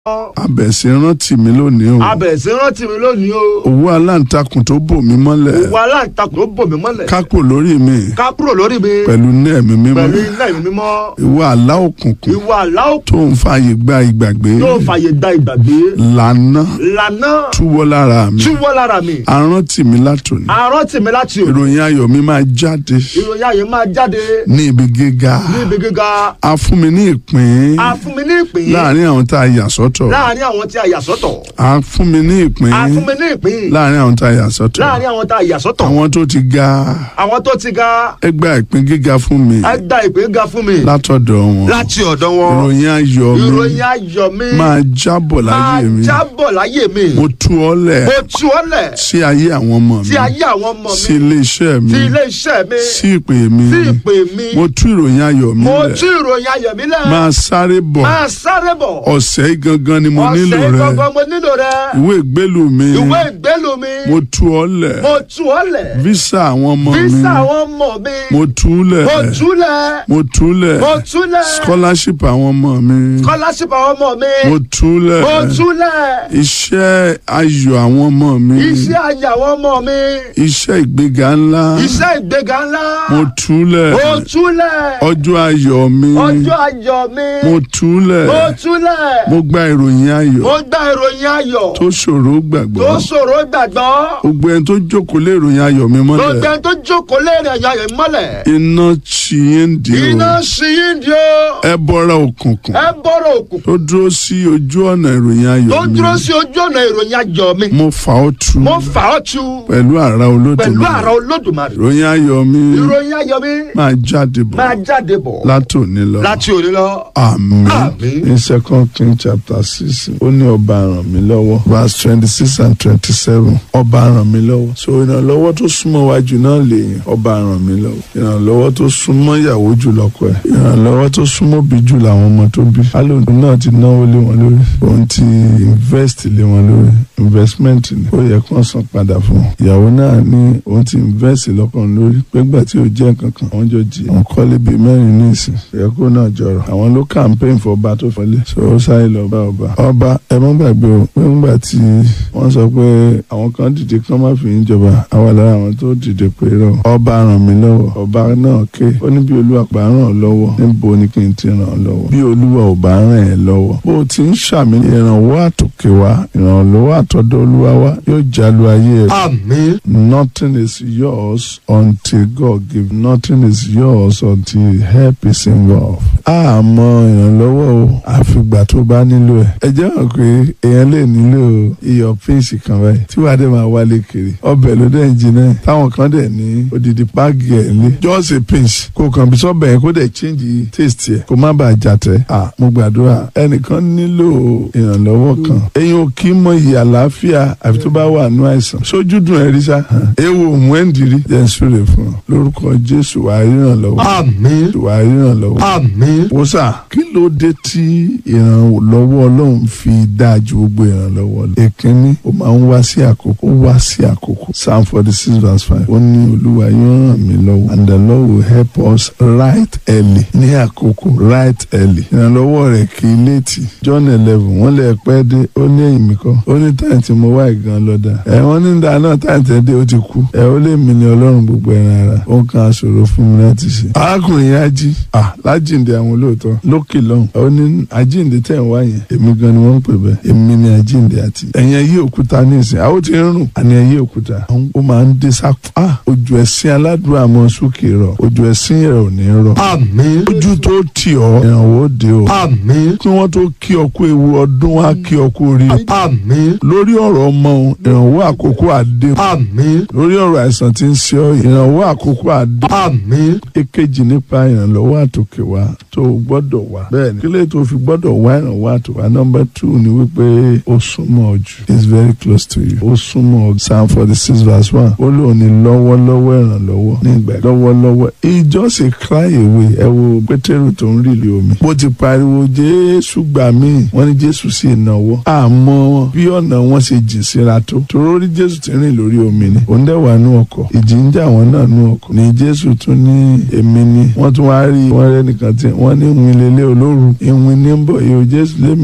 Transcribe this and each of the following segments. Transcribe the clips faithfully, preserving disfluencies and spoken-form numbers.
Abẹ̀sí rántí mi lónìí o. Abẹ̀sí rántí mi lónìí o. Owó aláǹtakùn tó bò mí mọ́lẹ̀. Owó aláǹtakùn tó bò mí mọ́lẹ̀. Ká kúrò lórí mi. Ká kúrò lórí mi. Pẹ̀lú iná ẹ̀mí mímọ́. Pẹ̀lú iná ẹ̀mí mímọ́. Ìwọ àlá òkùnkùn. Ìwọ àlá òkùnkùn. Tó ń fààyè gba ìgbàgbé. Tó ń fààyè gba ìgbàgbé. Lànà. Lànà. Túwọ́ lára mi. Túwọ́ lára mi. Arántí mi látòní. Arántí mi láti òní. Ìròyìn ayọ̀ mi máa jáde. Ìròyìn ayọ̀ máa jáde. Ní ibi gíga. Ní ibi gíga. A fún mi ní ìpín. A fún mi ní ìpín. Láàárín àwọn tá a yà sọ́tọ̀. Láàárín àwọn tí a yà sọ́tọ̀. A fún mi ní ìpín. A fún mi ní ìpín. Láàárín àwọn tá a yà sọ́tọ̀. Láàárín àwọn tá a yà sọ́tọ̀. Àwọn tó ti ga. Àwọn tó ti ga. Ẹ gba ìpín gíga fún mi. Ẹ gba ìpín gíga fún mi. Látọ̀dọ̀ wọn. Láti ọ̀dọ̀ wọn. Ìròyìn ayọ̀ mi. Ìròyìn ayọ̀ mi. Máa jábọ̀ láyé mi. Máa jábọ̀ láyé mi. Mo tú ọ lẹ̀. Mo tú ọ lẹ̀. Sí ayé àwọn ọmọ mi. Sí ayé àwọn ọmọ mi. Sí ilé iṣẹ́ mi. Sí ilé iṣẹ́ mi. Sí ìpè mi. Sí ìpè mi. Mo tú ìròyìn ayọ̀ mi lẹ̀. Mo tú ìròyìn ayọ̀ mi lẹ̀. Máa sáré bọ̀. Máa sáré bọ̀. Ọ̀sẹ̀ yìí gangan ni mo nílò rẹ. Ọ̀sẹ̀ yìí gangan mo nílò rẹ. Ìwé ìgbélú mi. Ìwé ìgbélú mi. Mo tú ọ lẹ̀. Mo tú ọ lẹ̀. Visa àwọn ọmọ mi. Visa àwọn ọmọ mi. Mo tú lẹ̀. Mo tú lẹ̀. Mo tú lẹ̀. Mo tú lẹ̀. Scholarship àwọn ọmọ mi. Scholarship àwọn ọmọ mi. Mo tú lẹ̀. Mo tú lẹ̀. Iṣẹ́ ayọ̀ àwọn ọmọ mi. Iṣẹ́ ayọ̀ àwọn ọmọ mi. Iṣẹ́ ìgbéga ńlá. Iṣẹ́ ìgbéga ńlá. Mo tú lẹ̀. Mo tú lẹ̀. Ọjọ́ ayọ̀ mi. Ọjọ́ ayọ̀ mi. Mo tú lẹ̀. Mo tú lẹ̀. Mo gba ìròyìn ayọ̀. Mo gba ìròyìn ayọ̀. Tó ṣòro gbàgbọ́. Tó ṣòro gbàgbọ́. Gbogbo ẹni tó jókòó lé ìròyìn ayọ̀ mi mọ́lẹ̀. Gbogbo ẹni tó jókòó lé ìròyìn ayọ̀ mi mọ́lẹ̀. Iná ṣì ń di o. Iná ṣì ń di o. Ẹ bọ́ra òkùnkùn. Ẹ bọ́ra òkùnkùn. Tó dúró sí ojú ọ̀nà ìròyìn ayọ̀ mi. Tó dúró sí ojú ọ̀nà ìròyìn ayọ̀ mi. Mo fà ọ́ tu. Mo fà ọ́ tu. Pẹ̀lú àrá Olódùmarè. Pẹ̀lú àrá Olódùmarè. Ìròyìn ayọ̀ mi. Ìròyìn ayọ̀ mi. Máa jáde bọ̀. Máa jáde bọ̀. Látòní lọ. Láti òní lọ. Àmín. Àmín. In Second King chapter six, ó ní ọba ràn mí lọ́wọ́. Verse twenty-six and twenty-seven. Ọba ràn mí lọ́wọ́. So ìrànlọ́wọ́ tó súnmọ́ wájú náà lèèyàn. Ọba ràn mí lọ́wọ́. Ìrànlọ́wọ́ tó súnmọ́ ìyàwó jù lọ́kọ ẹ̀. Ìrànlọ́wọ́ tó súnmọ́ bí jù làwọn ọmọ tó bí. Alóòdù náà ti náwó lé wọn lórí. Òun ti invest lé wọn lórí. Investment ni. Ó yẹ kí wọ́n san padà fún un. Ìyàwó náà ní òun ti invest lọ́kàn lórí. Pégbà tí ò jẹ́ nǹkan kan. Àwọn jọ jí. Àwọn kọ́lé bíi mẹ́rin ní ìsìn. Ìyẹ́kó náà jọrọ̀. Àwọn ló campaign for ọba tó fọlé. So ó sáré lọ bá ọba. Ọba ẹ má gbàgbé o. Pé ńgbà tí wọ́n sọ pé àwọn kan dìde kán má fi ń jọba. Àwa lára àwọn tó dìde pé rọ. Ọba ràn mí lọ́wọ́. Ọba náà ké. Ó ní bí Olúwa bá ràn ọ́ lọ́wọ́. Níbo ni kí n ti ràn ọ́ lọ́wọ́? Bí Olúwa ò bá ràn ẹ́ lọ́wọ́. Bó o ti ń ṣàmì ìrànwọ́ àtòkè wá. Ìrànlọ́wọ́ àtọ̀dọ̀ Olúwa wá. Yóò jálu ayé ẹ̀. Àmín. Nothing is yours until God gives. Nothing is yours until help is involved. Àmọ́ ìrànlọ́wọ́ o. Àfìgbà tó bá nílò ẹ̀. Ẹ jẹ́ mọ̀ pé èèyàn lè nílò iyọ̀ píǹsì kan báyìí. Tí wàá dé máa wálé kiri. Ọbẹ̀ ló dẹ̀ ń jiná. Táwọn kan dẹ̀ ní odidi páàgì ẹ̀ lé. Just a pinch. Kò kàn bí sọ́bẹ̀ yẹn kó dẹ̀ change taste ẹ̀. Kó má bàa jàtẹ̀. À mo gbàdúrà. Ẹnìkan nílò ìrànlọ́wọ́ kan. Ẹ̀yin ò kí mọ iyì àlàáfíà àfi tó bá wà nú àìsàn. Sójú dùn ẹ̀ rí sá. Ewo mùẹ́ndìrí jẹ́ ń súre fún ọ. Lórúkọ Jésù wàá ìrànlọ́wọ́. Àmín. Wàá ìrànlọ́wọ́. Àmín. Wò sá, kí ló dé tí ìrànlọ́wọ́ Ọlọ́run fi dáa ju gbogbo ìrànlọ́wọ́ lọ? Èkínní, ó máa ń wá sí àkókò. Ó wá sí àkókò. Psalm forty-six verse five. Ó ní Olúwa yóò ràn mí lọ́wọ́. And the Lord will help us right early. Ní àkókò right early. Ìrànlọ́wọ́ rẹ̀ kì í létí. John eleven, wọ́n lè pẹ́ dé. Ó ní èyí mi kọ́. Ó ní táyì tí mo wá ìgan lọ́dà. Ẹ wọ́n ní ìdá náà táyì tẹ́ dé ó ti kú. Ẹ ó lè mí ní Ọlọ́run gbogbo ẹran ara. Ó ń kan aṣòro fún mi láti ṣe. Arákùnrin yẹn á jí. À lájíǹde àwọn olóòótọ́. Lókè lọ́hùn. Ó ní àjíǹde tẹ̀ ń wá yẹn. Èmi gan ni wọ́n ń pè bẹ́ẹ̀. Èmi ni àjíǹde àti. Ẹ̀yin ẹyí òkúta ní ìsìn. Àwọn ti ń rùn. Àní ẹyí òkúta. Ó máa ń dé sápò. À ojú ẹ̀sìn aládùúrà mọ́ sókè rọ̀. Ojú ẹ̀sìn rẹ̀ ò ní rọ̀. Àmín. Ojú tó tì ọ́. Ìrànwọ́ dé o. Àmín. Kí wọ́n tó kí ọ kú ewu ọdún wá kí ọ kú orí. Àmín. Lórí ọ̀rọ̀ ọmọ ìrànwọ́ àkókò àdé. Àmín. Lórí ọ̀rọ̀ àìsàn tí ń ṣe ọ́ ìrànwọ́ àkókò àdé. Àmín. Èkejì nípa ìrànlọ́wọ́ àtòkè wá tó gbọ́dọ̀ wá. Bẹ́ẹ̀ni kílẹ̀ tó fi gbọ́dọ̀ wá ìrànwọ́ àtòkè wá. Number two ni wípé ó súnmọ́ ọ jù. It's very close to you. Ó súnmọ́ ọ. Psalm forty-six verse one. Ó lóun ní lọ́wọ́lọ́wọ́ ìrànlọ́wọ́. Nígbà lọ́wọ́lọ́wọ́. He just a cry away. Ẹ wo Pétérù tó ń rí ilé omi. Bó ti pariwo Jésù gbà mí. Wọ́n ní Jésù sì náwó. Àmọ́ bí ọ̀nà wọn ṣe jìn síra tó. Torí Jésù ti rìn lórí omi ni. Òun dẹ̀ wà nú ọkọ̀. Ìjì ń jà wọ́n náà nú ọkọ̀. Ní Jésù tún ní èmi ni. Wọ́n tún wá rí wọ́n rẹ́ nìkan tí wọ́n ní ìwìn lélẹ̀ olóru. Ìwìn ní ń bọ̀ yóò Jésù lémi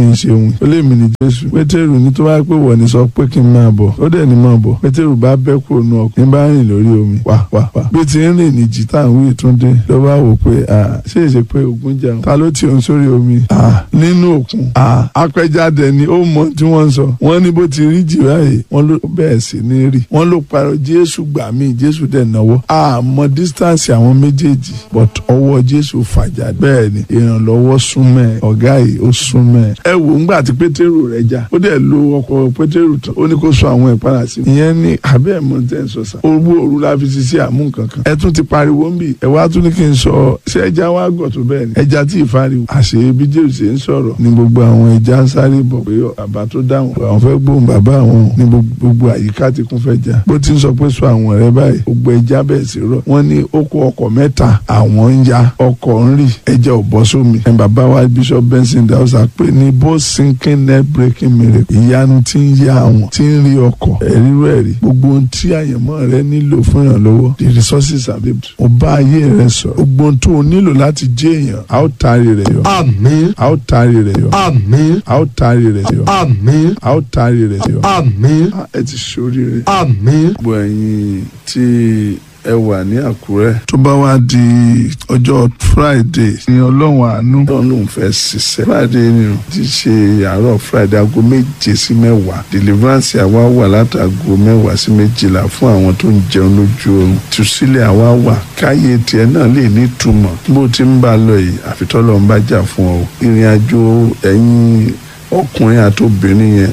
ní í ṣe wí ó lè mí ní Jésù. Pétérù ní tó bá pé wọ̀ ní sọ pé kí n máa bọ̀ ó dẹ̀ ní máa bọ̀. Pétérù bá bẹ́ kúrò nù ọkọ̀ ní bá rìn lórí omi wà wà wà bí ti ń rìn ní jìtá àwọn ìtúndé ló bá wò pé ṣé èsè pé ogun jà ta ló ti òun sórí omi nínú òkun apẹjáde ni ó mọ tí wọ́n ń sọ wọ́n ní bó ti rí jì báyìí wọ́n ló bẹ́ẹ̀ sì ní rí wọ́n ló parọ́ Jésù gbà mí Jésù dẹ̀ náwó àmọ́ distance àwọn méjèèjì but ọwọ́ Jésù fàjà bẹ́ẹ̀ ni ìrànlọ́wọ́ súnmẹ́ ọ̀gá yìí ó súnmẹ́ ẹ wò ńgbà tí Pétérù rẹ̀ já ó dẹ̀ lo ọkọ̀ Pétérù tán ó ní kó sọ àwọn ìpara sí ìyẹn ní abẹ́ ẹ̀mọ́ tẹ́ ń sọ sá orú òru la fi ṣiṣẹ́ àmú nǹkankan ẹ tún ti pariwo ń bì ẹ wá tún ní kí n sọ ṣé ẹja wá gọ̀ tó bẹ́ẹ̀ ni ẹja tí ìfariwo àṣẹ bí Jésù ṣe ń sọ̀rọ̀ ní gbogbo àwọn ẹja ń sáré bọ̀ pé bàbá tó dáhùn àwọn fẹ́ gbóhùn bàbá àwọn ní gbogbo àyíká ti kún fẹ́ já bó ti ń sọ pé sọ àwọn rẹ báyìí gbogbo ẹja bẹ́ẹ̀ sí rọ̀ wọ́n ní ó kó ọkọ̀ mẹ́ta àwọn ń ya ọkọ̀ ń rì ẹja ò bọ́ sómi ẹ bàbá wa Bishop Benson Dausa pé ní both sinking net breaking miracle ìyanu tí ń ya àwọn tí ń rí ọkọ̀ ẹ̀rí rẹ̀ rí gbogbo ohun tí àyànmọ́ rẹ nílò fún ìrànlọ́wọ́ the resources available ó bá ayé rẹ sọ gbogbo ohun tó o nílò láti jẹ́ èèyàn a ó taari rẹ̀ yọ àmín a ó taari rẹ̀ yọ àmín a ó taari rẹ̀ yọ àmín a ó taari rẹ̀ yọ àmín ẹ ti ṣoríire àmín gbogbo ẹ̀yin tí ẹ wà ní Àkúrẹ́ tó bá wá di ọjọ́ Friday ní Ọlọ́run àánú Ọlọ́run lòun fẹ́ ṣiṣẹ́ Friday ni o ti ṣe àárọ̀ Friday aago méje sí mẹ́wàá deliverance àwa wà látago mẹ́wàá sí méjìlá fún àwọn tó ń jẹun lójú oorun tùsílẹ̀ àwa wà káyé tiẹ̀ náà lè ní ìtumọ̀ bó ti ń bá lọ yìí àfitọ́lọ́ ń bá jà fún ọ ìrìn àjò ẹ̀yìn ọkùnrin àti obìnrin yẹn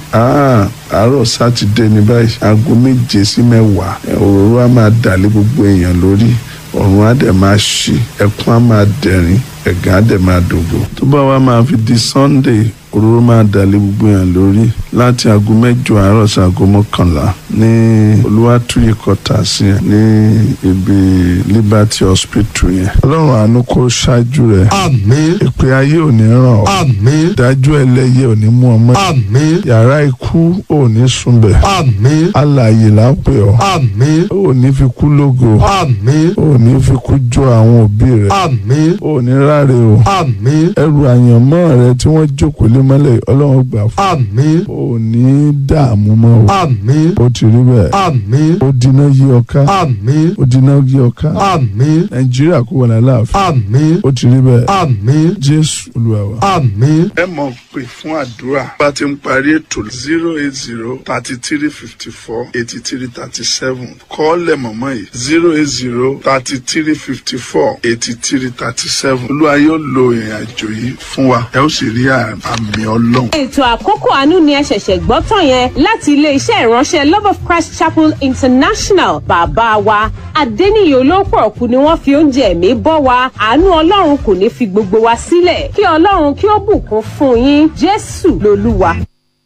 àárọ̀ sátidé ní báyìí aago méje sí mẹ́wàá òróró á máa dàlé gbogbo èèyàn lórí ọ̀run á dẹ̀ máa ṣí ẹkún á máa dẹ̀rín ẹ̀gàn á dẹ̀ máa dògbò tó bá wá máa fi di Sunday òróró máa dàlé gbogbo èèyàn lórí láti aago mẹ́jọ àárọ̀ sí aago mọ́kànlá ní Olúwatúyì quarters yẹn ní ibi Liberty Hospital yẹn. Ọlọ́run àánú kó ṣáájú rẹ̀. Àmín. Ìpè ayé ò ní ràn ọ́. Àmín. Ìdájọ́ ẹlẹ́yẹ ò ní mú ọmọ. Àmín. Yàrá ikú ò ní sunbẹ̀. Àmín. Alààyè là ń pè ọ́. Àmín. Ò ní fi kú lógo. Àmín. Ò ní fi kú jọ àwọn òbí rẹ̀. Àmín. Ò ní ráre o. Àmín. Ẹrù àyànmọ́ rẹ tí wọ́n jókòó lé mọ́lẹ̀ Ọlọ́run gbà fún. Àmín. Ò ní dààmú mọ́ o. Àmín. Ó ti rí bẹ́ẹ̀. Àmín. Ó dínà yí ọ ká. Àmín. Ó dínà yí ọ ká. Àmín. Nàìjíríà kó wà láàfin. Àmín. Ó ti rí bẹ́ẹ̀. Àmín. Jésù Olúwa wa. Àmín. Ẹ mọ̀ pé fún àdúrà bá ti ń parí ètò zero eight zero thirty three fifty four eighty three thirty seven kọ́ọ̀lẹ̀ mọ̀mọ́ yìí zero eight zero thirty three fifty four eighty three thirty seven Olúwa yóò lo ìrìn àjò yìí fún wa ẹ ó sì rí àmì Ọlọ́run. Ètò àkókò àánú ni ẹ ṣẹ̀ṣẹ̀ gbọ́ tán yẹn láti ilé-iṣẹ́ ìránṣẹ́ Love of Christ Chapel International. Bàbá wa Adéníyì Olópọ̀ọ̀kú ni wọ́n fi oúnjẹ ẹ̀mí bọ́ wa. Àánú Ọlọ́run kò ní fi gbogbo wa sílẹ̀. Kí Ọlọ́run kí ó bùkún fún yín. Jésù lolúwa.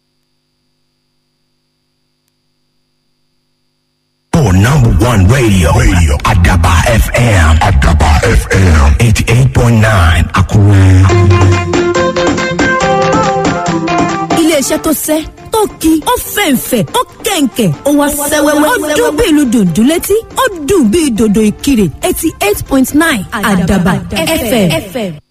For number one radio, radio. Adaba F M. Adaba F M. eighty-eight point nine Akure. Ilé-iṣẹ́ tó sẹ́ tó ki ó fẹ̀ǹfẹ̀ ó kẹ̀ǹkẹ̀ ó wá sẹ́wẹ́wẹ́ ó dún bí ìlú dùndún létí ó dùn bí dòdò ìkirè eighty eight point nine Àdàbà F M.